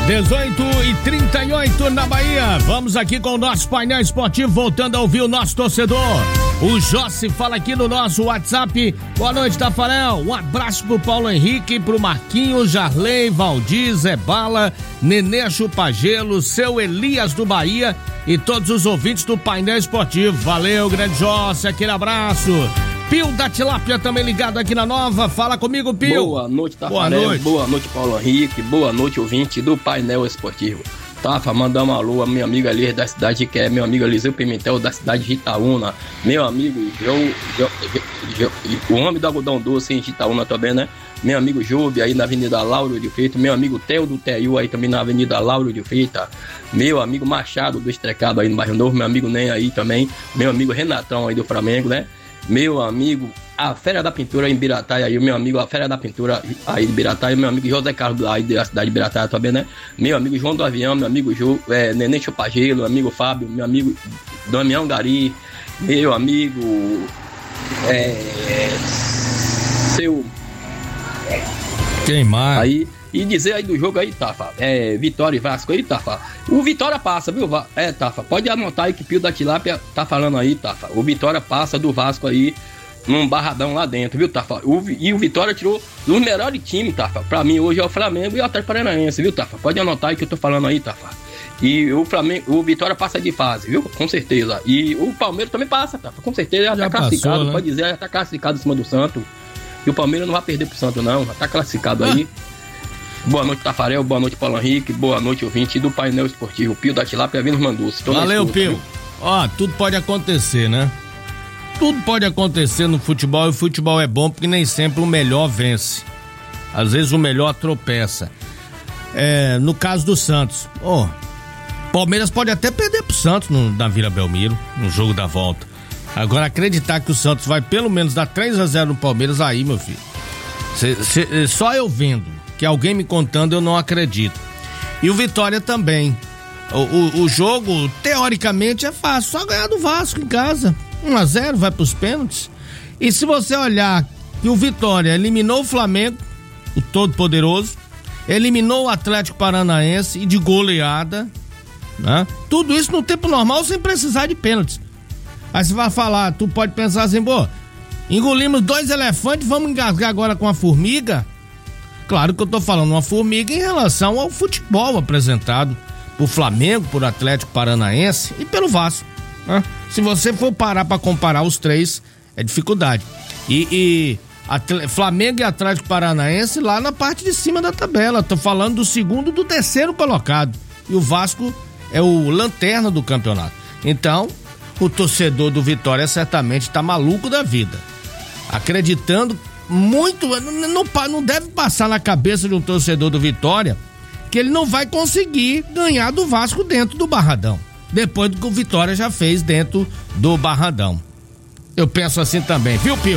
18h38 na Bahia. Vamos aqui com o nosso painel esportivo, voltando a ouvir o nosso torcedor. O Jossi fala aqui no nosso WhatsApp. Boa noite, Tafarel. Um abraço pro Paulo Henrique, pro Marquinhos, Jarley, Valdir, Zé Bala, Nenê Chupagelo, seu Elias do Bahia e todos os ouvintes do painel esportivo. Valeu, grande Jossi, aquele abraço. Pio da Tilápia também ligado aqui na Nova. Fala comigo, Pio. Boa noite, Tafarel. Boa noite, Paulo Henrique. Boa noite, ouvinte do painel esportivo. Tafa, mandar uma alô a minha amiga ali da cidade, que é meu amigo Eliseu Pimentel, da cidade de Itaúna. Meu amigo o homem do algodão doce em Itaúna também, né? Meu amigo Júbio aí na Avenida Lauro de Freitas. Meu amigo Theo do Teiu aí também na Avenida Lauro de Freitas. Meu amigo Machado do Estrecado aí no Bairro Novo. Meu amigo Nem aí também. Meu amigo Renatão aí do Flamengo, né? Meu amigo, a Fera da Pintura em Birataia aí, o meu amigo, a Fera da Pintura aí de Birataia, meu amigo José Carlos aí da cidade de Birataia também, né? Meu amigo João do Avião, meu amigo Nenê Chupagelo, meu amigo Fábio, meu amigo Damião Gari, meu amigo seu... Quem mais? Aí, e dizer aí do jogo aí, Tafa, Vitória e Vasco aí, Tafa. O Vitória passa, viu, Tafa? Pode anotar aí que o Pio da Tilápia tá falando aí, Tafa. O Vitória passa do Vasco aí num barradão lá dentro, viu, Tafa? E o Vitória tirou os melhores times, Tafa. Pra mim hoje é o Flamengo e o Atlético Paranaense, viu, Tafa? Pode anotar aí que eu tô falando aí, Tafa. E o Vitória passa de fase, viu? Com certeza. E o Palmeiras também passa, Tafa. Com certeza já tá classificado, passou, né? Pode dizer, já tá classificado em cima do Santos. E o Palmeiras não vai perder pro Santos, não. Já tá classificado aí. Boa noite, Tafarel. Boa noite, Paulo Henrique. Boa noite, ouvinte do painel esportivo. Pio da Tilápia, Vinos Manduce. Valeu, Pio. Ó, tudo pode acontecer, né? Tudo pode acontecer no futebol, e o futebol é bom porque nem sempre o melhor vence. Às vezes o melhor tropeça. No caso do Santos, Palmeiras pode até perder pro Santos na Vila Belmiro, no jogo da volta. Agora, acreditar que o Santos vai pelo menos dar 3-0 no Palmeiras, aí, meu filho, só eu vendo, que alguém me contando, eu não acredito. E o Vitória também. O jogo, teoricamente, é fácil, só ganhar do Vasco em casa. 1-0, vai pros pênaltis. E se você olhar que o Vitória eliminou o Flamengo, o todo-poderoso, eliminou o Atlético Paranaense e de goleada, né? Tudo isso no tempo normal, sem precisar de pênaltis. Aí você vai falar, tu pode pensar assim, engolimos 2 elefantes, vamos engasgar agora com a formiga? Claro que eu tô falando uma formiga em relação ao futebol apresentado por Flamengo, por Atlético Paranaense e pelo Vasco, né? Se você for parar pra comparar os três, é dificuldade. Flamengo e Atlético Paranaense lá na parte de cima da tabela, tô falando do segundo e do terceiro colocado. E o Vasco é o lanterna do campeonato. Então, o torcedor do Vitória certamente tá maluco da vida, acreditando muito, não deve passar na cabeça de um torcedor do Vitória que ele não vai conseguir ganhar do Vasco dentro do Barradão, depois do que o Vitória já fez dentro do Barradão. Eu penso assim também, viu, Pio?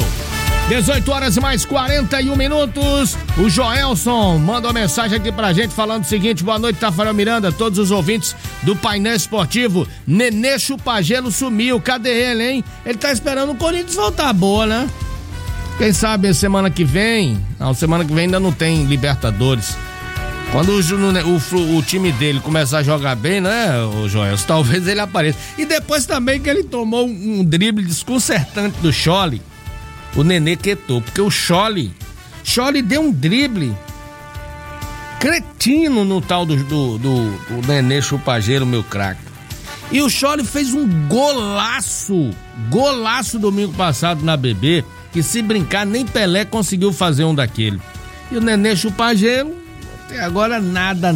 18h41. O Joelson manda uma mensagem aqui pra gente falando o seguinte: boa noite, Tafarel Miranda, todos os ouvintes do painel esportivo. Nenê Chupagelo sumiu, cadê ele, hein? Ele tá esperando o Corinthians voltar boa, né? Quem sabe semana que vem? Não, semana que vem ainda não tem Libertadores. Quando o time dele começar a jogar bem, né, o Joelson, talvez ele apareça. E depois também que ele tomou um drible desconcertante do Chole, o Nenê quietou, porque o Chole deu um drible cretino no tal do Nenê Chupagelo, meu craque. E o Chole fez um golaço domingo passado na BB, que se brincar nem Pelé conseguiu fazer um daquele. E o Nenê Chupagelo, até agora nada.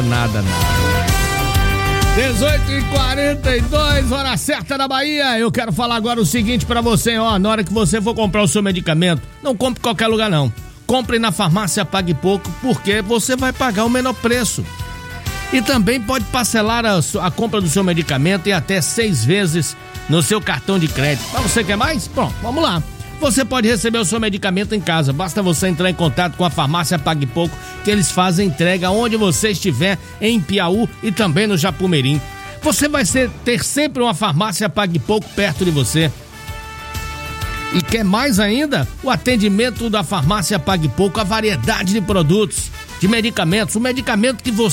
18h42, hora certa da Bahia. Eu quero falar agora o seguinte pra você, na hora que você for comprar o seu medicamento, não compre em qualquer lugar não. Compre na farmácia Pague Pouco, porque você vai pagar o menor preço. E também pode parcelar a compra do seu medicamento em até 6 vezes no seu cartão de crédito. Mas você quer mais? Bom, vamos lá. Você pode receber o seu medicamento em casa, basta você entrar em contato com a farmácia Pague Pouco, que eles fazem entrega onde você estiver, em Piauí e também no Japumirim. Você vai ter sempre uma farmácia Pague Pouco perto de você. E quer mais ainda? O atendimento da farmácia Pague Pouco, a variedade de produtos, de medicamentos, o medicamento que você